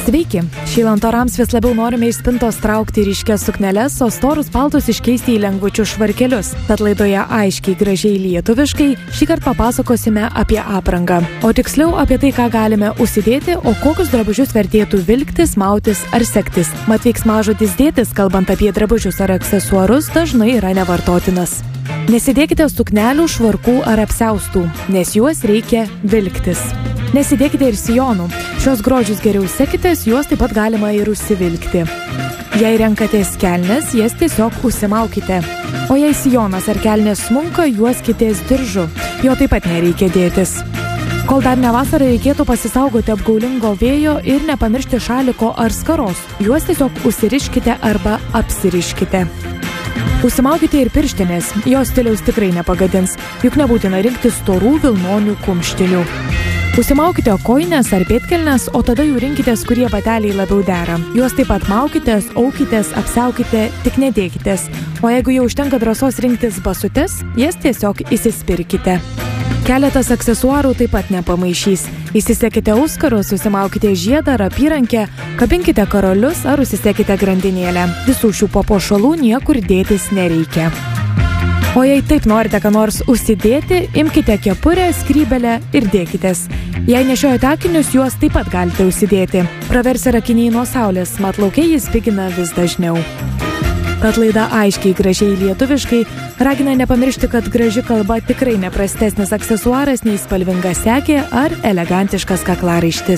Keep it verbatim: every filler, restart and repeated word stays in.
Sveiki! Šylant orams vis labiau norime iš spintos traukti ryškias sukneles, o storus paltus iškeisti į lengvučius švarkelius. Tad laidoje aiškiai gražiai lietuviškai šįkart papasakosime apie aprangą. O tiksliau apie tai, ką galime užsidėti, o kokius drabužius vertėtų vilktis, mautis ar sektis. Mat veiksmažodis dėtis, kalbant apie drabužius ar aksesuarus, dažnai yra nevartotinas. Nesidėkite suknelių, švarkų ar apsiaustų, nes juos reikia vilktis. Nesidėkite ir sijonų. Šios grožius geriau sekitės, juos taip pat galima ir užsivilkti. Jei renkatės kelnes, jas tiesiog užsimaukite. O jei sijonas ar kelnės smunka, juos kitės diržu. Jo taip pat nereikia dėtis. Kol dar ne vasarą, reikėtų pasisaugoti apgaulingo vėjo ir nepamiršti šaliko ar skaros. Juos tiesiog užsiriškite arba apsiriškite. Užsimaukite ir pirštinės. Jos stiliaus tikrai nepagadins, juk nebūtina rinktis storų vilnonių kumštinių. Užsimaukite kojines ar pėdkelnes, o tada jau rinkitės, kurie bateliai labiau dera. Juos taip pat maukitės, aukitės, apsiaukite, tik nedėkitės. O jeigu jau užtenka drąsos rinktis basutes, jas tiesiog įsispirkite. Keletas aksesuarų taip pat nepamaišys. Įsisekite auskarus, susimaukite žiedą ar apyrankę, kabinkite karolius ar užsisekite grandinėlę. Visų šių papuošalų niekur dėtis nereikia. O jei taip norite ką nors užsidėti, imkite kepurę, skrybelę ir dėkitės. Jei nešiojate akinius, juos taip pat galite užsidėti. Praversi akiniai nuo saulės, mat lauke jis pigina vis dažniau. Tad laida aiškiai gražiai lietuviškai ragina nepamiršti, kad graži kalba tikrai neprastesnis aksesuaras nei spalvinga sekė ar elegantiškas kaklaraištis.